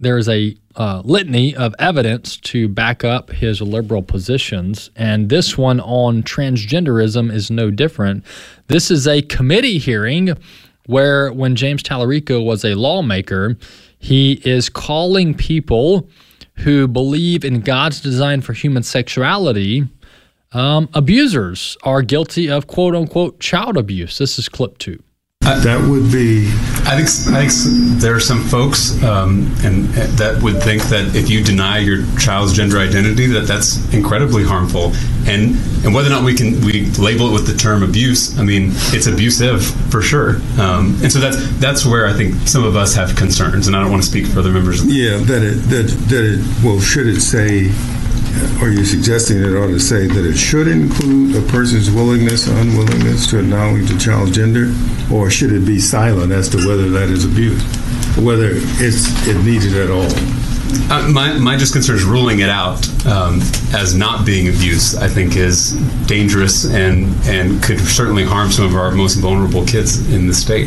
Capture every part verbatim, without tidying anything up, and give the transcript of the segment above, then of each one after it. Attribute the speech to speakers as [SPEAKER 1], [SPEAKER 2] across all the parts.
[SPEAKER 1] there is a uh, litany of evidence to back up his liberal positions, and this one on transgenderism is no different. This is a committee hearing where, when James Tallarico was a lawmaker, he is calling people who believe in God's design for human sexuality um, abusers, are guilty of quote-unquote child abuse. This is clip two.
[SPEAKER 2] Uh,
[SPEAKER 3] That would be,
[SPEAKER 2] I think I think there are some folks um, and that would think that if you deny your child's gender identity, that that's incredibly harmful. And and whether or not we can we label it with the term abuse, I mean, it's abusive for sure. Um, and so that's that's where I think some of us have concerns. And I don't want to speak for other members of the
[SPEAKER 3] yeah, that it, that, that it, well, should it say, are you suggesting it ought to say that it should include a person's willingness or unwillingness to acknowledge a child's gender? Or should it be silent as to whether that is abuse, whether it's it needed at all?
[SPEAKER 2] Uh, my, my just concern is ruling it out um, as not being abuse, I think, is dangerous and, and could certainly harm some of our most vulnerable kids in the state.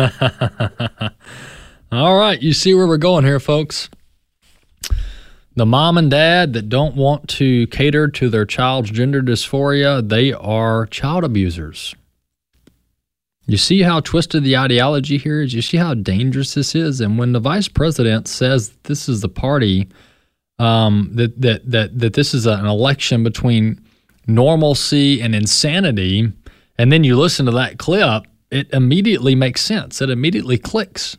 [SPEAKER 1] All right, you see where we're going here, folks. The mom and dad that don't want to cater to their child's gender dysphoria, they are child abusers. You see how twisted the ideology here is? You see how dangerous this is? And when the vice president says this is the party, um, that, that, that, that this is an election between normalcy and insanity, and then you listen to that clip, it immediately makes sense. It immediately clicks.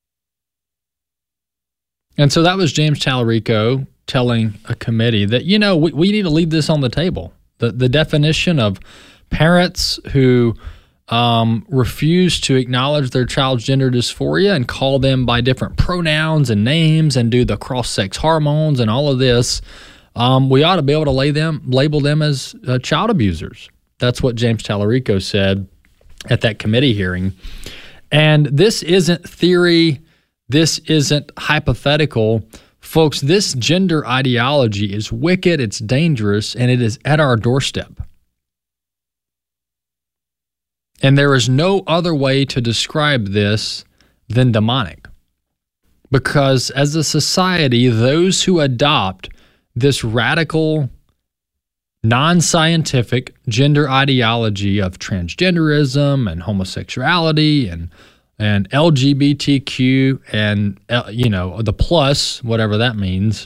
[SPEAKER 1] And so that was James Tallarico telling a committee that, you know, we, we need to leave this on the table. The, the definition of parents who Um, refuse to acknowledge their child's gender dysphoria and call them by different pronouns and names and do the cross-sex hormones and all of this, um, we ought to be able to lay them, label them as uh, child abusers. That's what James Tallarico said at that committee hearing. And this isn't theory. This isn't hypothetical. Folks, this gender ideology is wicked, it's dangerous, and it is at our doorstep. And there is no other way to describe this than demonic. Because as a society, those who adopt this radical, non-scientific gender ideology of transgenderism and homosexuality and and L G B T Q and, you know, the plus, whatever that means,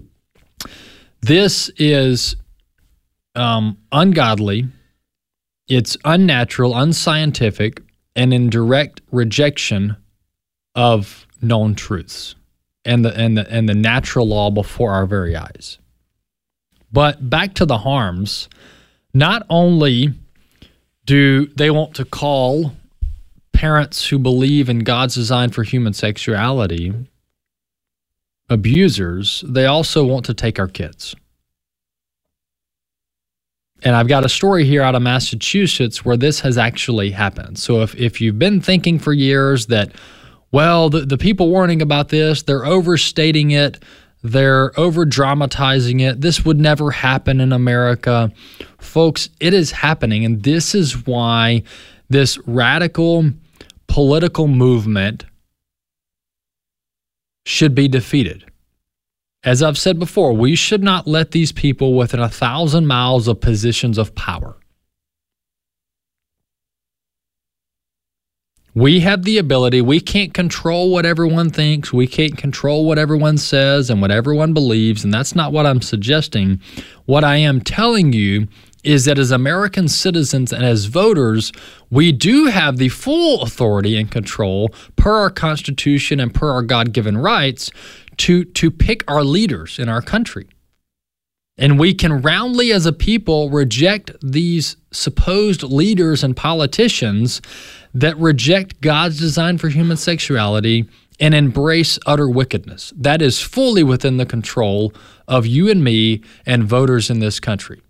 [SPEAKER 1] this is um, ungodly. It's unnatural, unscientific, and in direct rejection of known truths and the and the and the natural law before our very eyes. But back to the harms. Not only do they want to call parents who believe in God's design for human sexuality abusers, they also want to take our kids. And I've got a story here out of Massachusetts where this has actually happened. So if, if you've been thinking for years that, well, the, the people warning about this, they're overstating it, they're over-dramatizing it, this would never happen in America. Folks, it is happening, and this is why this radical political movement should be defeated. As I've said before, we should not let these people within a thousand miles of positions of power. We have the ability, we can't control what everyone thinks, we can't control what everyone says and what everyone believes, and that's not what I'm suggesting. What I am telling you is that as American citizens and as voters, we do have the full authority and control per our Constitution and per our God-given rights to, to pick our leaders in our country. And we can roundly as a people reject these supposed leaders and politicians that reject God's design for human sexuality and embrace utter wickedness. That is fully within the control of you and me and voters in this country.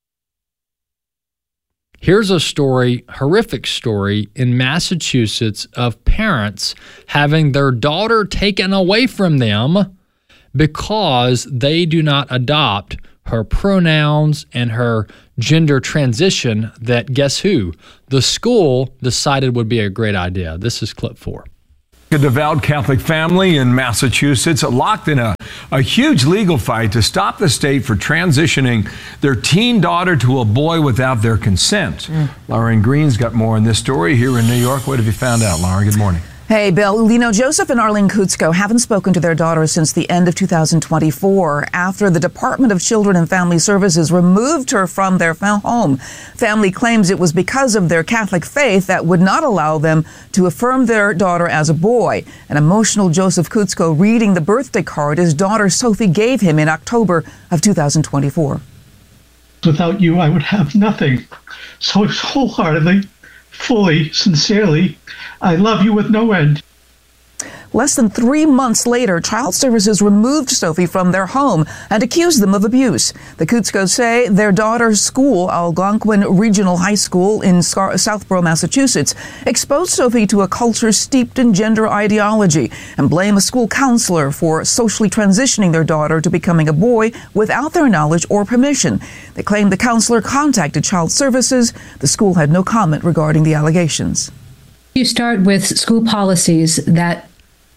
[SPEAKER 1] Here's a story, horrific story, in Massachusetts of parents having their daughter taken away from them because they do not adopt her pronouns and her gender transition that, guess who? The school decided would be a great idea. This is clip four.
[SPEAKER 4] A devout Catholic family in Massachusetts locked in a, a huge legal fight to stop the state for transitioning their teen daughter to a boy without their consent. Mm. Lauren Green's got more on this story here in New York. What have you found out, Lauren? Good morning.
[SPEAKER 5] Hey, Bill. You know, Joseph and Arlene Kutsko haven't spoken to their daughter since the end of two thousand twenty-four, after the Department of Children and Family Services removed her from their home. Family claims it was because of their Catholic faith that would not allow them to affirm their daughter as a boy. An emotional Joseph Kutsko reading the birthday card his daughter Sophie gave him in October of two thousand twenty-four.
[SPEAKER 6] Without you, I would have nothing. So wholeheartedly, fully, sincerely, I love you with no end.
[SPEAKER 5] Less than three months later, Child Services removed Sophie from their home and accused them of abuse. The Kutskos say their daughter's school, Algonquin Regional High School in Southborough, Massachusetts, exposed Sophie to a culture steeped in gender ideology and blame a school counselor for socially transitioning their daughter to becoming a boy without their knowledge or permission. They claim the counselor contacted Child Services. The school had no comment regarding the allegations.
[SPEAKER 7] You start with school policies that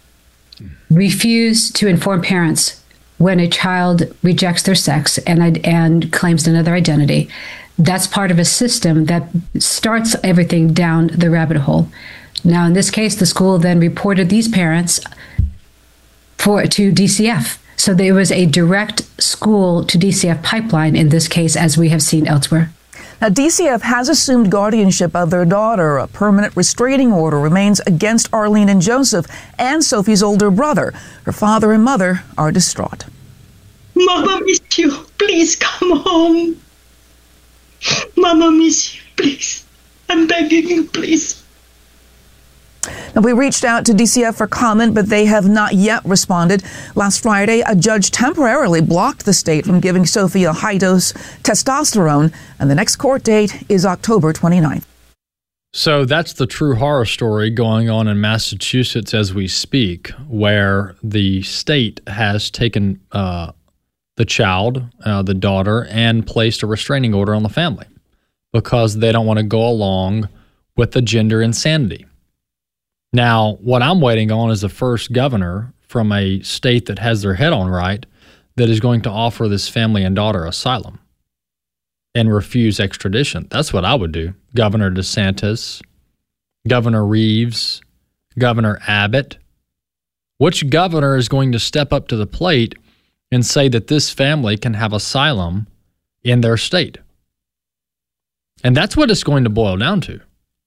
[SPEAKER 7] refuse to inform parents when a child rejects their sex and and claims another identity. That's part of a system that starts everything down the rabbit hole. Now, in this case, the school then reported these parents for to D C F. So there was a direct school to D C F pipeline in this case, as we have seen elsewhere.
[SPEAKER 5] Now, D C F has assumed guardianship of their daughter. A permanent restraining order remains against Arlene and Joseph and Sophie's older brother. Her father and mother are distraught.
[SPEAKER 8] Mama miss you. Please come home. Mama miss you. Please. I'm begging you, please.
[SPEAKER 5] Now, we reached out to D C F for comment, but they have not yet responded. Last Friday, a judge temporarily blocked the state from giving Sophie a high-dose testosterone, and the next court date is October twenty-ninth.
[SPEAKER 1] So that's the true horror story going on in Massachusetts as we speak, where the state has taken uh, the child, uh, the daughter, and placed a restraining order on the family because they don't want to go along with the gender insanity. Now, what I'm waiting on is the first governor from a state that has their head on right that is going to offer this family and daughter asylum and refuse extradition. That's what I would do. Governor DeSantis, Governor Reeves, Governor Abbott. Which governor is going to step up to the plate and say that this family can have asylum in their state? And that's what it's going to boil down to.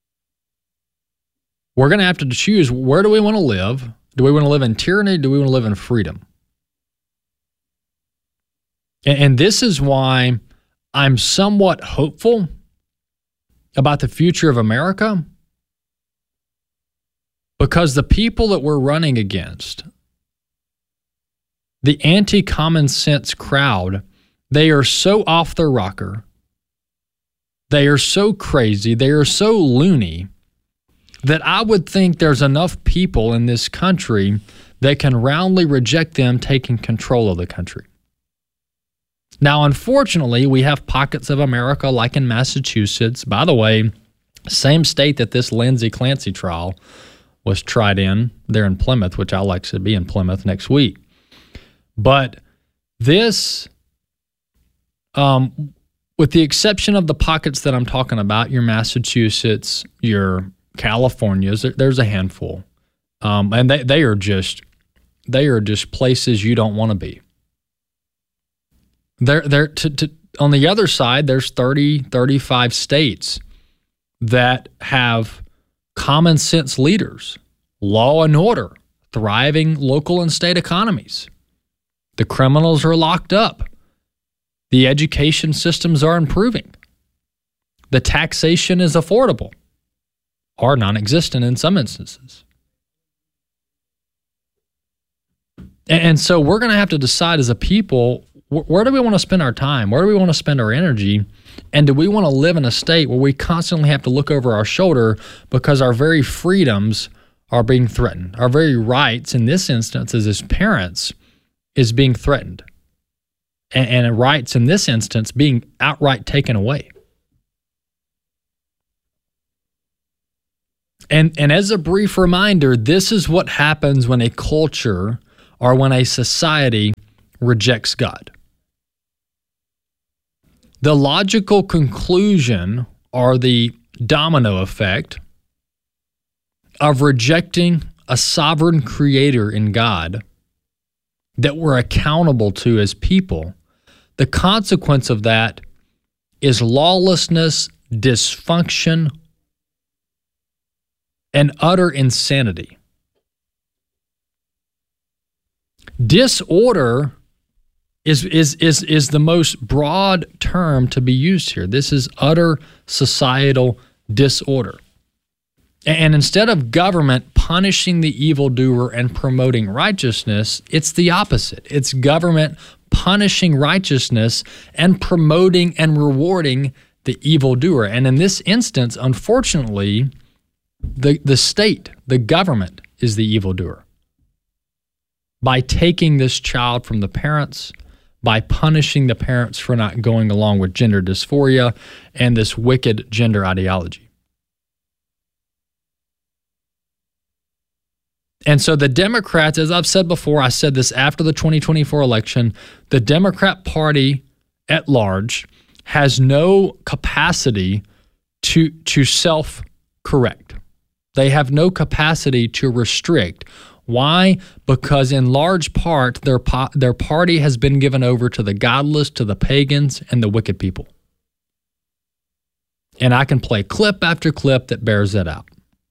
[SPEAKER 1] We're going to have to choose, where do we want to live? Do we want to live in tyranny? Do we want to live in freedom? And, and this is why I'm somewhat hopeful about the future of America, because the people that we're running against, the anti-common sense crowd, they are so off their rocker, they are so crazy, they are so loony, that I would think there's enough people in this country that can roundly reject them taking control of the country. Now, unfortunately, we have pockets of America like in Massachusetts. By the way, same state that this Lindsay Clancy trial was tried in, there in Plymouth, which I'll actually be in Plymouth next week. But this, um, with the exception of the pockets that I'm talking about, your Massachusetts, your California's, there's a handful, um, and they, they are just they are just places you don't want to be. They're, they're to, to, on the other side, there's thirty, thirty-five states that have common sense leaders, law and order, thriving local and state economies. The criminals are locked up. The education systems are improving. The taxation is affordable, or non-existent in some instances. And so we're going to have to decide as a people, where do we want to spend our time? Where do we want to spend our energy? And do we want to live in a state where we constantly have to look over our shoulder because our very freedoms are being threatened? Our very rights, in this instance, as parents, is being threatened. And, and rights, in this instance, being outright taken away. And, and as a brief reminder, this is what happens when a culture or when a society rejects God. The logical conclusion or the domino effect of rejecting a sovereign creator in God that we're accountable to as people, the consequence of that is lawlessness, dysfunction, and utter insanity. Disorder is, is, is, is the most broad term to be used here. This is utter societal disorder. And instead of government punishing the evildoer and promoting righteousness, it's the opposite. It's government punishing righteousness and promoting and rewarding the evildoer. And in this instance, unfortunately, the, the state, the government, is the evildoer. By taking this child from the parents, by punishing the parents for not going along with gender dysphoria and this wicked gender ideology. And so the Democrats, as I've said before, I said this after the twenty twenty-four election, the Democrat Party at large has no capacity to, to self-correct. They have no capacity to restrict. Why? Because in large part, their, po- their party has been given over to the godless, to the pagans, and the wicked people. And I can play clip after clip that bears that out.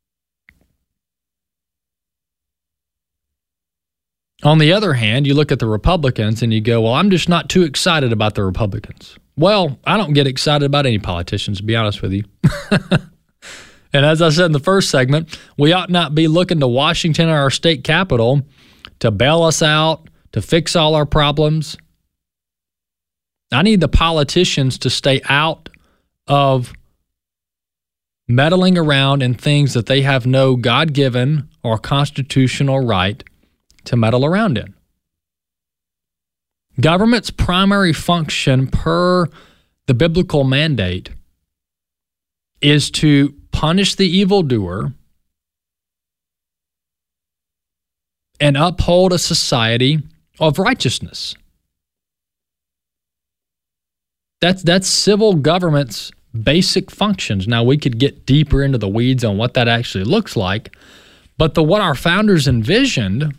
[SPEAKER 1] On the other hand, you look at the Republicans and you go, well, I'm just not too excited about the Republicans. Well, I don't get excited about any politicians, to be honest with you. And as I said in the first segment, we ought not be looking to Washington or our state capital to bail us out, to fix all our problems. I need the politicians to stay out of meddling around in things that they have no God-given or constitutional right to meddle around in. Government's primary function per the biblical mandate is to punish the evildoer and uphold a society of righteousness. That's, that's civil government's basic functions. Now, we could get deeper into the weeds on what that actually looks like, but the what our founders envisioned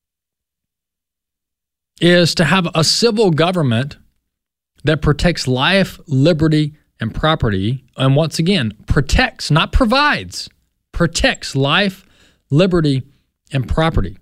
[SPEAKER 1] is to have a civil government that protects life, liberty, and property, and once again, protects, not provides, protects life, liberty, and property.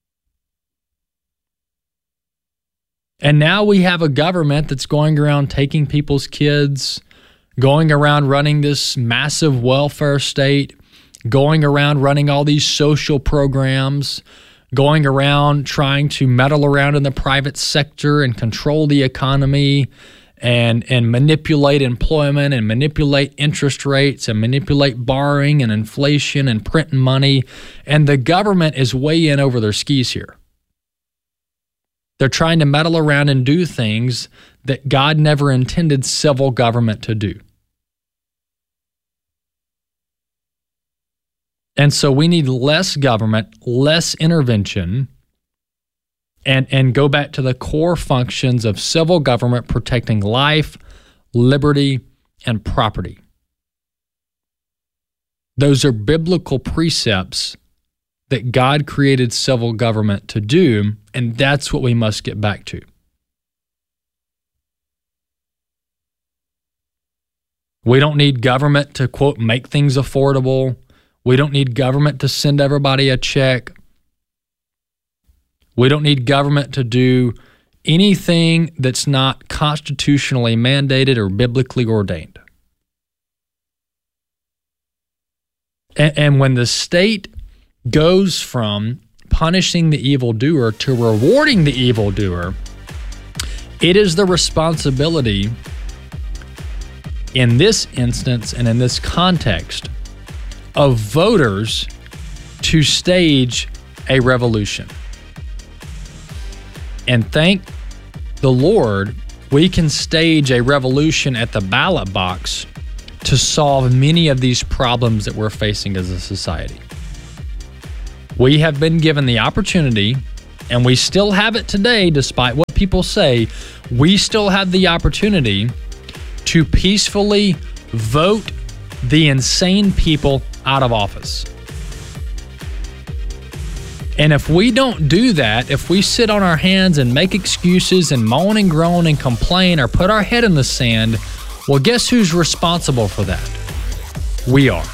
[SPEAKER 1] And now we have a government that's going around taking people's kids, going around running this massive welfare state, going around running all these social programs, going around trying to meddle around in the private sector and control the economy and, and manipulate employment and manipulate interest rates and manipulate borrowing and inflation and printing money. And the government is way in over their skis here. They're trying to meddle around and do things that God never intended civil government to do. And so we need less government, less intervention, and, and go back to the core functions of civil government protecting life, liberty, and property. Those are biblical precepts that God created civil government to do, and that's what we must get back to. We don't need government to, quote, make things affordable. We don't need government to send everybody a check. We don't need government to do anything that's not constitutionally mandated or biblically ordained. And, and when the state goes from punishing the evildoer to rewarding the evildoer, it is the responsibility in this instance and in this context of voters to stage a revolution. And thank the Lord, we can stage a revolution at the ballot box to solve many of these problems that we're facing as a society. We have been given the opportunity, and we still have it today, despite what people say, we still have the opportunity to peacefully vote the insane people out of office. And if we don't do that, if we sit on our hands and make excuses and moan and groan and complain or put our head in the sand, well, guess who's responsible for that? We are.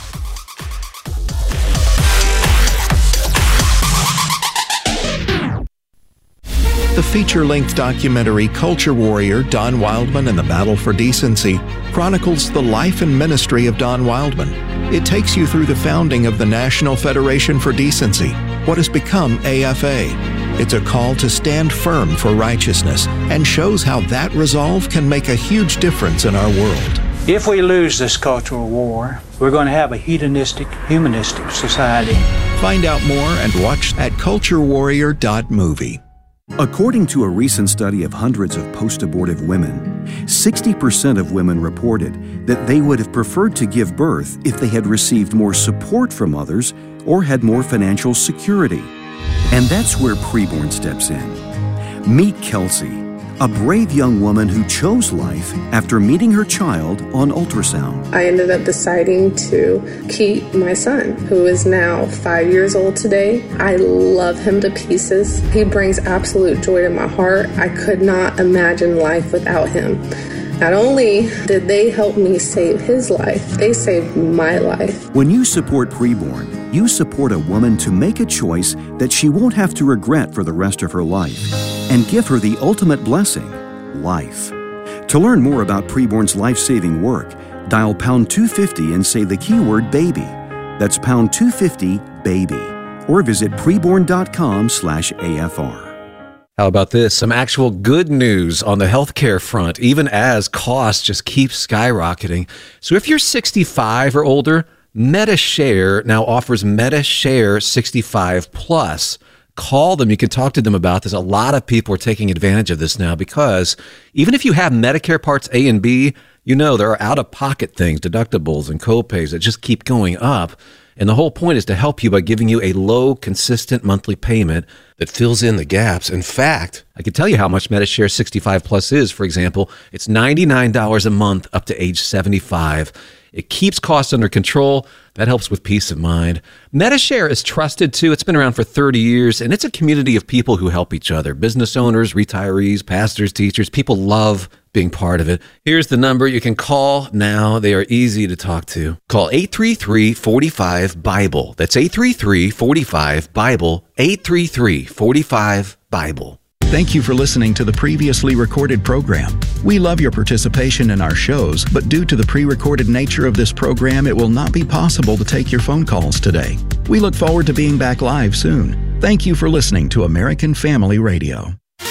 [SPEAKER 9] The feature-length documentary Culture Warrior, Don Wildman and the Battle for Decency chronicles the life and ministry of Don Wildman. It takes you through the founding of the National Federation for Decency, what has become A F A. It's a call to stand firm for righteousness and shows how that resolve can make a huge difference in our world.
[SPEAKER 10] If we lose this cultural war, we're going to have a hedonistic, humanistic society.
[SPEAKER 9] Find out more and watch at culture warrior dot movie.
[SPEAKER 11] According to a recent study of hundreds of post-abortive women, sixty percent of women reported that they would have preferred to give birth if they had received more support from others or had more financial security. And that's where Preborn steps in. Meet Kelsey, a brave young woman who chose life after meeting her child on ultrasound.
[SPEAKER 12] I ended up deciding to keep my son, who is now five years old today. I love him to pieces. He brings absolute joy to my heart. I could not imagine life without him. Not only did they help me save his life, they saved my life.
[SPEAKER 11] When you support Preborn, you support a woman to make a choice that she won't have to regret for the rest of her life and give her the ultimate blessing, life. To learn more about Preborn's life-saving work, dial pound two fifty and say the keyword baby. That's pound two fifty baby. Or visit preborn.com slash AFR.
[SPEAKER 13] How about this? Some actual good news on the healthcare front, even as costs just keep skyrocketing. So if you're sixty-five or older, MediShare now offers MediShare sixty-five plus. Call them. You can talk to them about this. A lot of people are taking advantage of this now because even if you have Medicare Parts A and B, you know there are out-of-pocket things, deductibles and copays that just keep going up. And the whole point is to help you by giving you a low, consistent monthly payment that fills in the gaps. In fact, I can tell you how much MediShare sixty-five plus is. For example, it's ninety-nine dollars a month up to age seventy-five. It keeps costs under control. That helps with peace of mind. MediShare is trusted too. It's been around for thirty years, and it's a community of people who help each other. Business owners, retirees, pastors, teachers. People love being part of it. Here's the number you can call now. They are easy to talk to. Call eight three three, four five, BIBLE. That's eight three three, four five, BIBLE. eight three three, four five, BIBLE.
[SPEAKER 14] Thank you for listening to the previously recorded program. We love your participation in our shows, but due to the pre-recorded nature of this program, it will not be possible to take your phone calls today. We look forward to being back live soon. Thank you for listening to American Family Radio.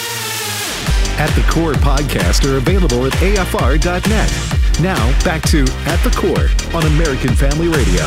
[SPEAKER 15] At the Core podcasts are available at A F R dot net. Now, back to At the Core on American Family Radio.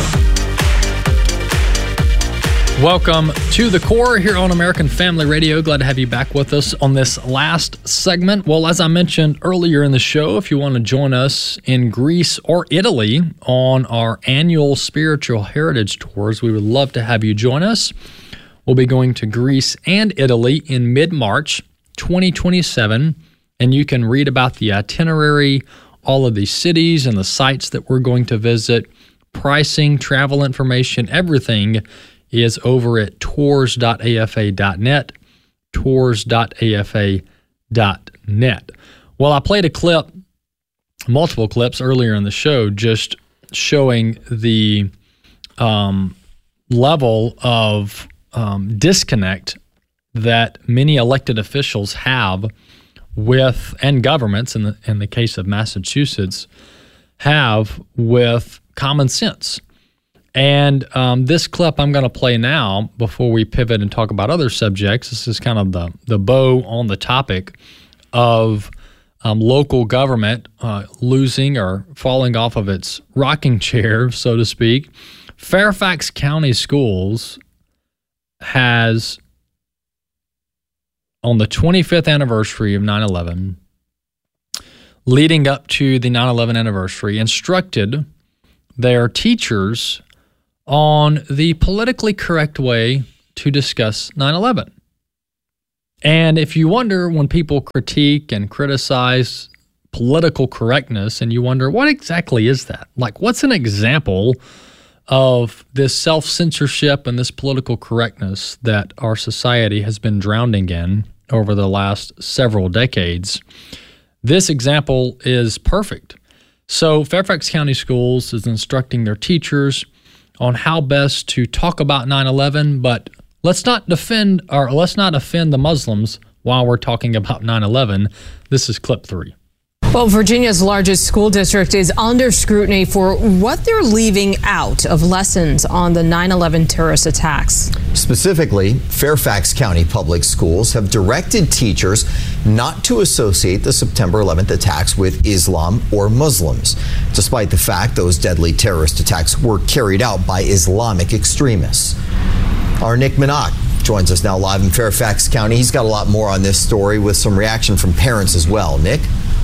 [SPEAKER 1] Welcome to The Core here on American Family Radio. Glad to have you back with us on this last segment. Well, as I mentioned earlier in the show, if you want to join us in Greece or Italy on our annual spiritual heritage tours, we would love to have you join us. We'll be going to Greece and Italy in mid-March twenty twenty-seven, and you can read about the itinerary, all of these cities and the sites that we're going to visit, pricing, travel information, everything is over at tours dot A F A dot net, tours dot A F A dot net. Well, I played a clip, multiple clips earlier in the show, just showing the um, level of um, disconnect that many elected officials have with, and governments, in the, in the case of Massachusetts, have with common sense. And um, this clip I'm going to play now before we pivot and talk about other subjects. This is kind of the, the bow on the topic of um, local government uh, losing or falling off of its rocking chair, so to speak. Fairfax County Schools has, on the twenty-fifth anniversary of nine eleven, leading up to the nine eleven anniversary, instructed their teachers on the politically correct way to discuss nine eleven. And if you wonder, when people critique and criticize political correctness, and you wonder, what exactly is that? Like, what's an example of this self-censorship and this political correctness that our society has been drowning in over the last several decades? This example is perfect. So Fairfax County Schools is instructing their teachers on how best to talk about nine eleven, but let's not defend or let's not offend the Muslims while we're talking about nine eleven. This is clip three.
[SPEAKER 16] Well, Virginia's largest school district is under scrutiny for what they're leaving out of lessons on the nine eleven terrorist attacks.
[SPEAKER 17] Specifically, Fairfax County Public Schools have directed teachers not to associate the September eleventh attacks with Islam or Muslims, despite the fact those deadly terrorist attacks were carried out by Islamic extremists. Our Nick Minot joins us now live in Fairfax County. He's got a lot more on this story with some reaction from parents as well. Nick?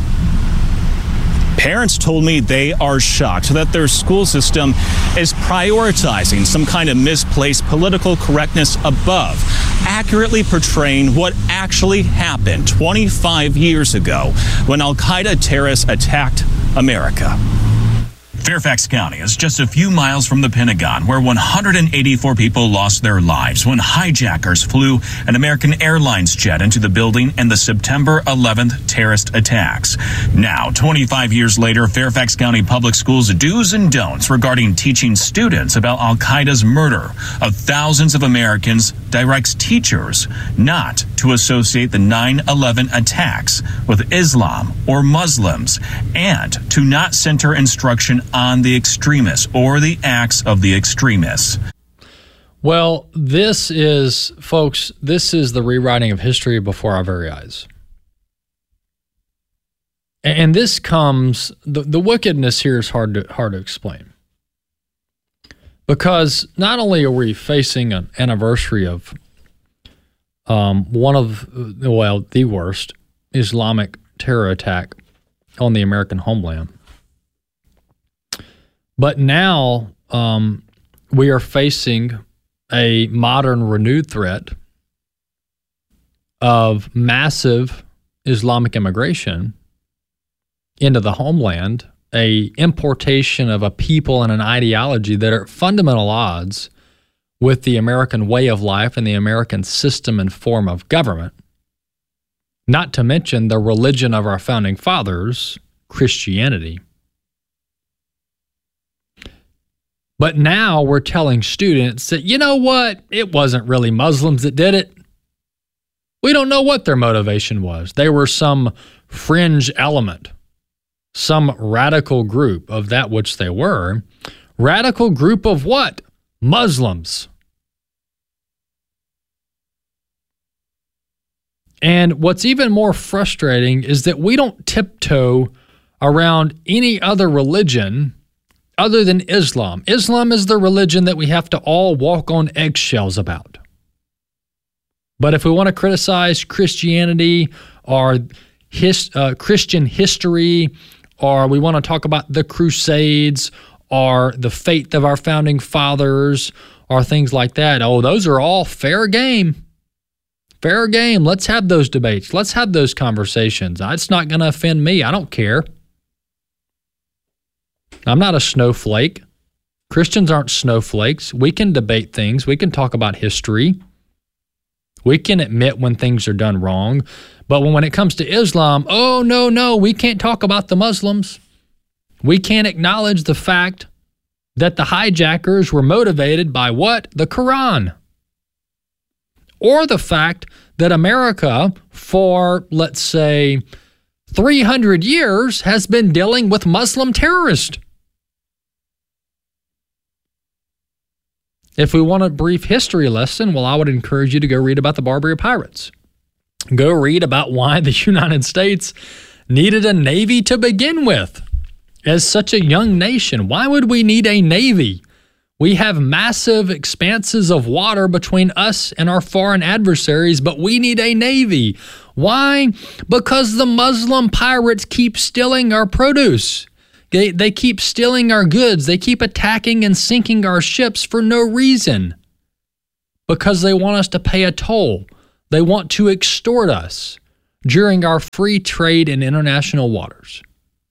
[SPEAKER 18] Parents told me they are shocked that their school system is prioritizing some kind of misplaced political correctness above accurately portraying what actually happened twenty-five years ago when Al-Qaeda terrorists attacked America. Fairfax County is just a few miles from the Pentagon, where one hundred eighty-four people lost their lives when hijackers flew an American Airlines jet into the building in the September eleventh terrorist attacks. Now, twenty-five years later, Fairfax County Public Schools' do's and don'ts regarding teaching students about Al-Qaeda's murder of thousands of Americans directs teachers not to associate the nine eleven attacks with Islam or Muslims, and to not center instruction on the extremists or the acts of the extremists.
[SPEAKER 1] Well, this is, folks, this is the rewriting of history before our very eyes. And this comes, the, the wickedness here is hard to, hard to explain. Because not only are we facing an anniversary of um, one of, well, the worst Islamic terror attack on the American homeland, but now um, we are facing a modern renewed threat of massive Islamic immigration into the homeland, a importation of a people and an ideology that are at fundamental odds with the American way of life and the American system and form of government, not to mention the religion of our founding fathers, Christianity. But now we're telling students that, you know what, it wasn't really Muslims that did it. We don't know what their motivation was. They were some fringe element, some radical group of that which they were. Radical group of what? Muslims. And what's even more frustrating is that we don't tiptoe around any other religion other than Islam. Islam is the religion that we have to all walk on eggshells about. But if we want to criticize Christianity or his, uh, Christian history, or we want to talk about the Crusades or the faith of our founding fathers or things like that, oh, those are all fair game. Fair game. Let's have those debates. Let's have those conversations. It's not going to offend me. I don't care. I'm not a snowflake. Christians aren't snowflakes. We can debate things. We can talk about history. We can admit when things are done wrong. But when it comes to Islam, oh, no, no, we can't talk about the Muslims. We can't acknowledge the fact that the hijackers were motivated by what? The Quran. Or the fact that America, for, let's say, three hundred years, has been dealing with Muslim terrorists. If we want a brief history lesson, well, I would encourage you to go read about the Barbary Pirates. Go read about why the United States needed a navy to begin with. As such a young nation, why would we need a navy? We have massive expanses of water between us and our foreign adversaries, but we need a navy. Why? Because the Muslim pirates keep stealing our produce, They, they keep stealing our goods. They keep attacking and sinking our ships for no reason because they want us to pay a toll. They want to extort us during our free trade in international waters.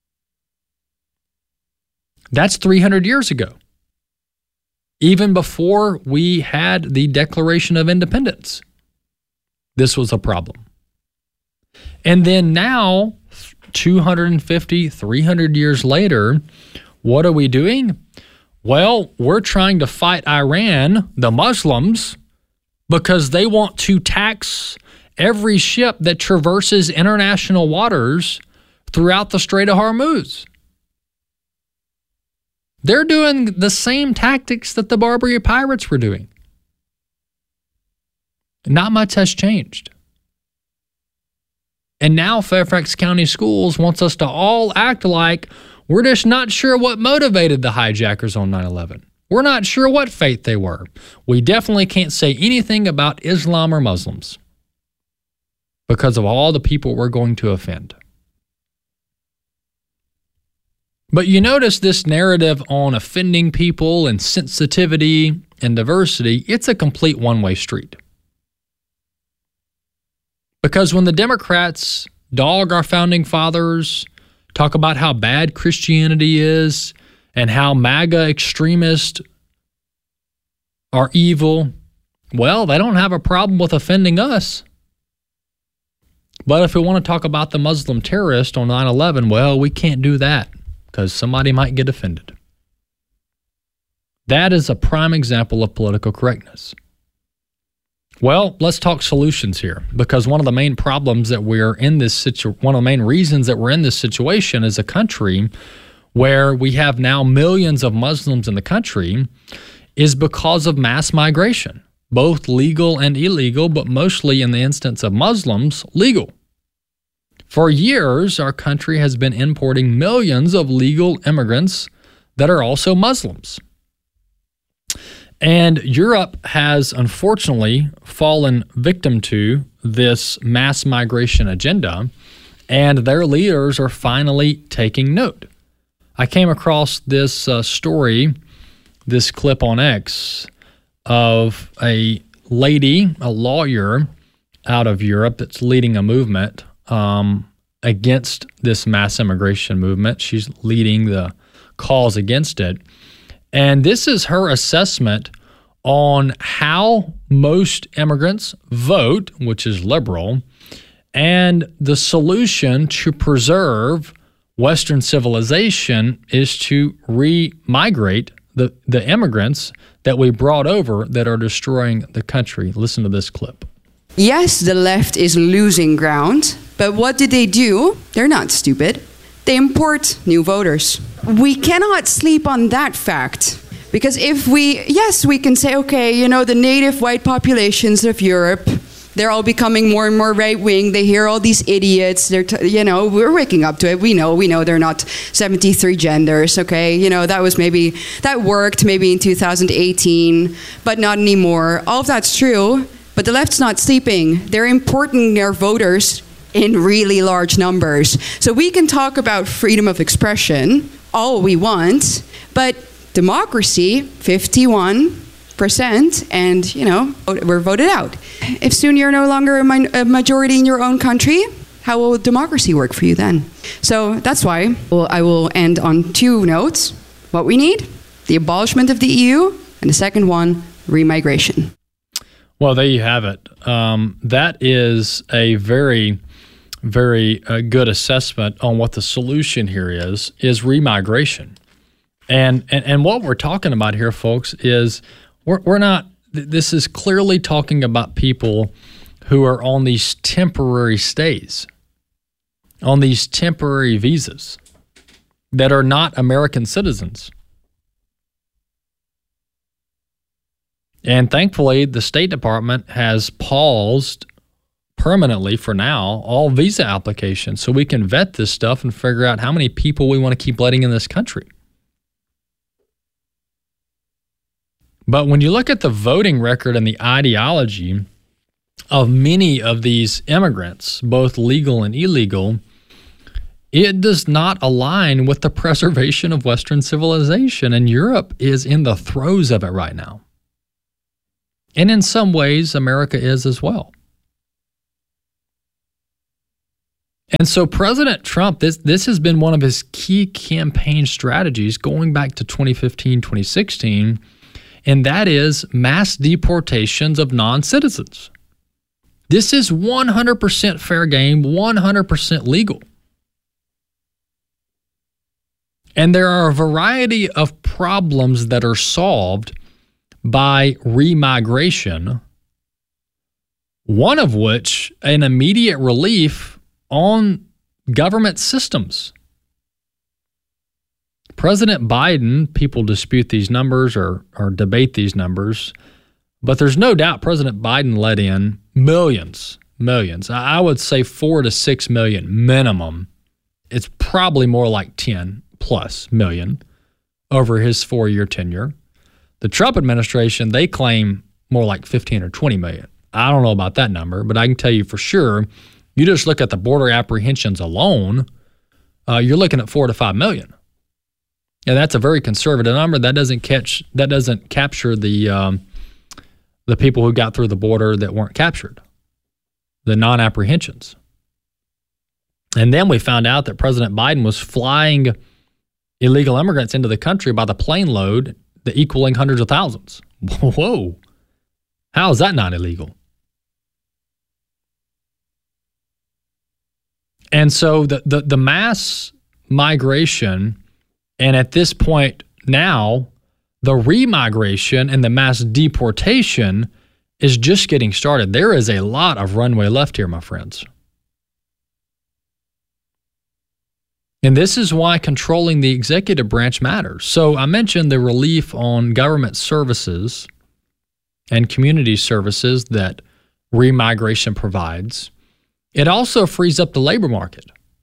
[SPEAKER 1] That's three hundred years ago, even before we had the Declaration of Independence. This was a problem. And then now, two hundred fifty, three hundred years later, what are we doing? Well, we're trying to fight Iran, the Muslims, because they want to tax every ship that traverses international waters throughout the Strait of Hormuz. They're doing the same tactics that the Barbary pirates were doing. Not much has changed. And now Fairfax County Schools wants us to all act like we're just not sure what motivated the hijackers on nine eleven. We're not sure what faith they were. We definitely can't say anything about Islam or Muslims because of all the people we're going to offend. But you notice this narrative on offending people and sensitivity and diversity, it's a complete one-way street. Because when the Democrats dog our founding fathers, talk about how bad Christianity is and how MAGA extremists are evil, well, they don't have a problem with offending us. But if we want to talk about the Muslim terrorist on nine eleven, well, we can't do that because somebody might get offended. That is a prime example of political correctness. Well, let's talk solutions here, because one of the main problems that we're in this situ- one of the main reasons that we're in this situation is a country where we have now millions of Muslims in the country is because of mass migration, both legal and illegal, but mostly in the instance of Muslims, legal. For years, our country has been importing millions of legal immigrants that are also Muslims. And Europe has unfortunately fallen victim to this mass migration agenda, and their leaders are finally taking note. I came across this uh, story, this clip on X, of a lady, a lawyer out of Europe that's leading a movement um, against this mass immigration movement. She's leading the cause against it. And this is her assessment on how most immigrants vote, which is liberal, and the solution to preserve Western civilization is to re-migrate the, the immigrants that we brought over that are destroying the country. Listen to this clip.
[SPEAKER 19] Yes, the left is losing ground, but what did they do? They're not stupid. They import new voters. We cannot sleep on that fact. Because if we, yes, we can say, okay, you know, the native white populations of Europe, they're all becoming more and more right-wing. They hear all these idiots. They're, t- you know, we're waking up to it. We know, we know they're not seventy-three genders, okay? You know, that was maybe, that worked maybe in two thousand eighteen, but not anymore. All of that's true, but the left's not sleeping. They're importing their voters in really large numbers. So we can talk about freedom of expression all we want, but democracy, fifty-one percent, and, you know, we're voted out. If soon you're no longer a, min- a majority in your own country, how will democracy work for you then? So that's why well, I will end on two notes. What we need, the abolishment of the E U, and the second one, remigration.
[SPEAKER 1] Well, there you have it. Um, that is a very, very uh, good assessment on what the solution here is, is remigration. And, and and what we're talking about here, folks, is we're, we're not, this is clearly talking about people who are on these temporary stays, on these temporary visas that are not American citizens. And thankfully, the State Department has paused permanently for now all visa applications so we can vet this stuff and figure out how many people we want to keep letting in this country. But when you look at the voting record and the ideology of many of these immigrants, both legal and illegal, it does not align with the preservation of Western civilization, and Europe is in the throes of it right now. And in some ways, America is as well. And so President Trump, this, this has been one of his key campaign strategies going back to twenty fifteen, twenty sixteen, and that is mass deportations of non-citizens. This is one hundred percent fair game, one hundred percent legal. And there are a variety of problems that are solved by remigration, one of which an immediate relief on government systems. President Biden, people dispute these numbers or, or debate these numbers, but there's no doubt President Biden let in millions, millions. I would say four to six million minimum. It's probably more like ten plus million over his four-year tenure. The Trump administration, they claim more like fifteen or twenty million. I don't know about that number, but I can tell you for sure, you just look at the border apprehensions alone, uh, you're looking at four to five million. And that's a very conservative number. That doesn't catch, that doesn't capture the um, the people who got through the border that weren't captured, the non-apprehensions. And then we found out that President Biden was flying illegal immigrants into the country by the plane load, the equaling hundreds of thousands. Whoa. How is that not illegal? And so the, the, the mass migration, and at this point now, the remigration and the mass deportation is just getting started. There is a lot of runway left here, my friends. And this is why controlling the executive branch matters. So I mentioned the relief on government services and community services that remigration provides. It also frees up the labor market.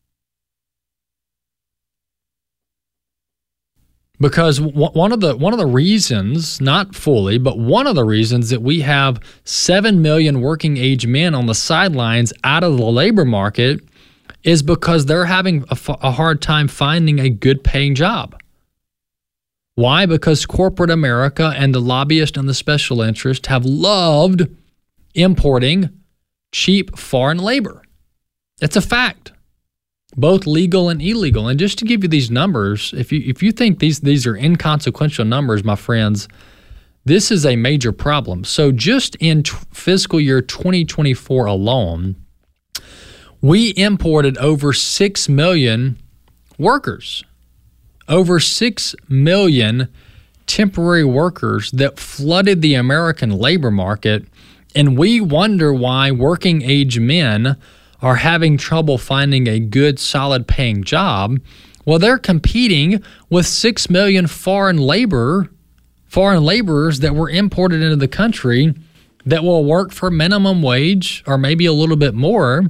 [SPEAKER 1] Because one of the one of the reasons, not fully, but one of the reasons that we have seven million working age men on the sidelines out of the labor market is because they're having a, a hard time finding a good paying job. Why? Because corporate America and the lobbyists and the special interests have loved importing cheap foreign labor. It's a fact, both legal and illegal. And just to give you these numbers, if you if you think these these are inconsequential numbers, my friends, this is a major problem. So just in t- fiscal year twenty twenty-four alone, we imported over six million workers, over six million temporary workers that flooded the American labor market. And we wonder why working age men are having trouble finding a good, solid paying job. Well, they're competing with six million foreign labor, foreign laborers that were imported into the country that will work for minimum wage or maybe a little bit more.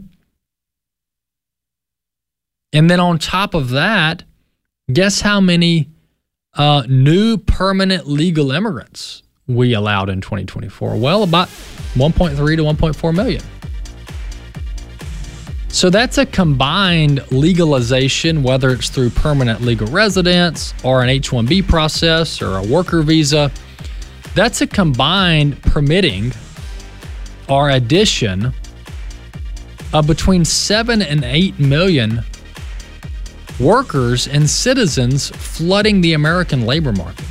[SPEAKER 1] And then on top of that, guess how many uh, new permanent legal immigrants we allowed in twenty twenty-four? Well, about one point three to one point four million. So that's a combined legalization, whether it's through permanent legal residence or an H one B process or a worker visa. That's a combined permitting or addition of between seven and eight million workers and citizens flooding the American labor market.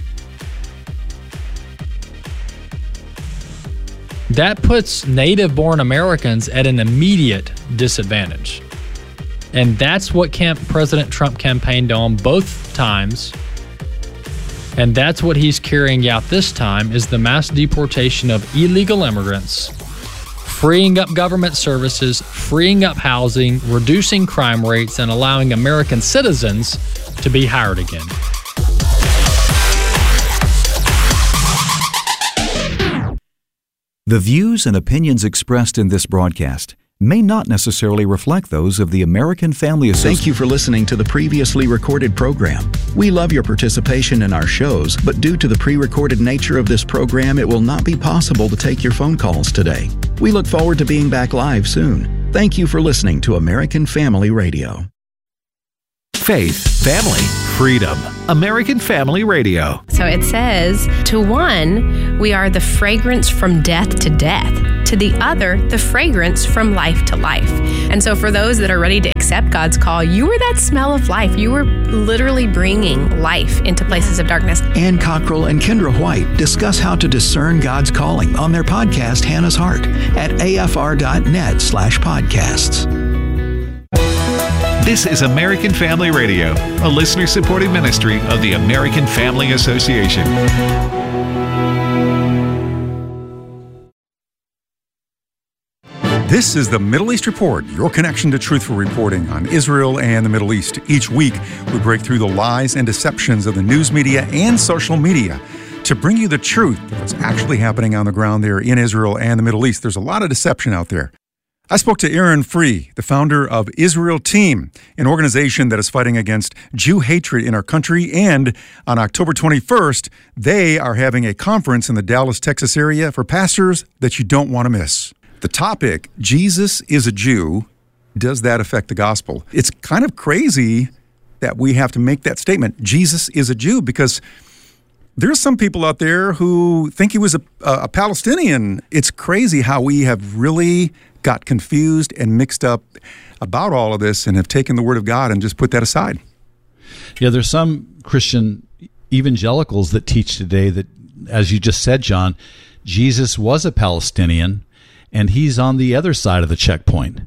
[SPEAKER 1] That puts native-born Americans at an immediate disadvantage. And that's what camp President Trump campaigned on both times. And that's what he's carrying out this time, is the mass deportation of illegal immigrants, freeing up government services, freeing up housing, reducing crime rates, and allowing American citizens to be hired again.
[SPEAKER 11] The views and opinions expressed in this broadcast may not necessarily reflect those of the American Family Association.
[SPEAKER 14] Thank you for listening to the previously recorded program. We love your participation in our shows, but due to the pre-recorded nature of this program, it will not be possible to take your phone calls today. We look forward to being back live soon. Thank you for listening to American Family Radio.
[SPEAKER 15] Faith, family, freedom. American Family Radio.
[SPEAKER 20] So it says, to one, we are the fragrance from death to death. To the other, the fragrance from life to life. And so for those that are ready to accept God's call, you are that smell of life. You are literally bringing life into places of darkness.
[SPEAKER 14] Ann Cockrell and Kendra White discuss how to discern God's calling on their podcast, Hannah's Heart, at afr.net slash podcasts.
[SPEAKER 15] This is American Family Radio, a listener-supported ministry of the American Family Association.
[SPEAKER 21] This is the Middle East Report, your connection to truthful reporting on Israel and the Middle East. Each week, we break through the lies and deceptions of the news media and social media to bring you the truth of what's actually happening on the ground there in Israel and the Middle East. There's a lot of deception out there. I spoke to Aaron Free, the founder of Israel Team, an organization that is fighting against Jew hatred in our country. And on October twenty-first, they are having a conference in the Dallas, Texas area for pastors that you don't want to miss. The topic, Jesus is a Jew. Does that affect the gospel? It's kind of crazy that we have to make that statement, Jesus is a Jew, because there's some people out there who think he was a, a Palestinian. It's crazy how we have really got confused and mixed up about all of this and have taken the word of God and just put that aside.
[SPEAKER 22] Yeah, there's some Christian evangelicals that teach today that, as you just said, John, Jesus was a Palestinian and he's on the other side of the checkpoint.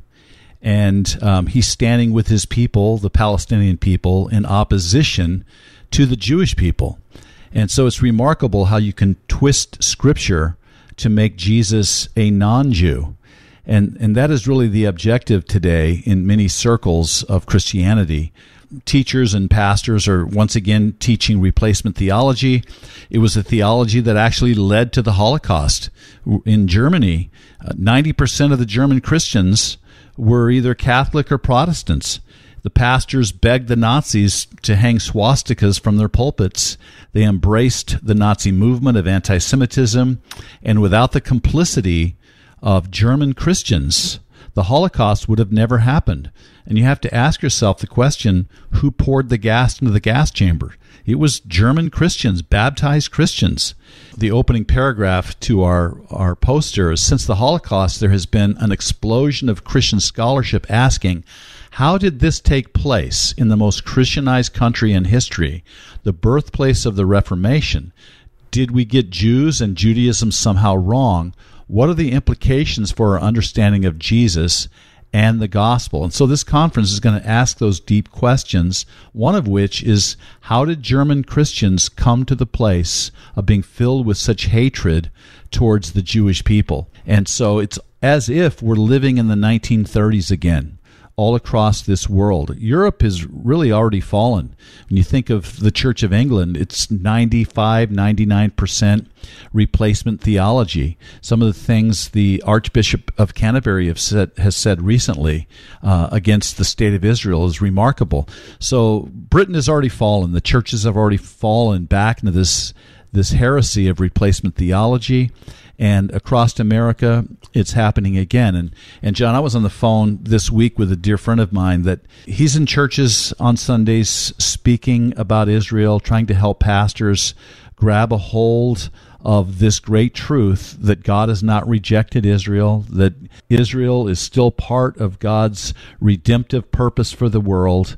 [SPEAKER 22] And um, he's standing with his people, the Palestinian people, in opposition to the Jewish people. And so it's remarkable how you can twist Scripture to make Jesus a non-Jew. And and that is really the objective today in many circles of Christianity. Teachers and pastors are once again teaching replacement theology. It was a theology that actually led to the Holocaust. In Germany, ninety percent of the German Christians were either Catholic or Protestants. The pastors begged the Nazis to hang swastikas from their pulpits. They embraced the Nazi movement of anti-Semitism, and without the complicity of German Christians, the Holocaust would have never happened. And you have to ask yourself the question, who poured the gas into the gas chamber? It was German Christians, baptized Christians. The opening paragraph to our, our poster is, since the Holocaust, there has been an explosion of Christian scholarship asking, how did this take place in the most Christianized country in history, the birthplace of the Reformation? Did we get Jews and Judaism somehow wrong? What are the implications for our understanding of Jesus and the gospel? And so this conference is going to ask those deep questions, one of which is, how did German Christians come to the place of being filled with such hatred towards the Jewish people? And so it's as if we're living in the nineteen thirties again. All across this world. Europe has really already fallen. When you think of the Church of England, it's ninety-five, ninety-nine percent replacement theology. Some of the things the Archbishop of Canterbury have said, has said recently uh, against the state of Israel is remarkable. So Britain has already fallen. The churches have already fallen back into this, this heresy of replacement theology. And across America, it's happening again. And and John, I was on the phone this week with a dear friend of mine that he's in churches on Sundays speaking about Israel, trying to help pastors grab a hold of this great truth that God has not rejected Israel, that Israel is still part of God's redemptive purpose for the world.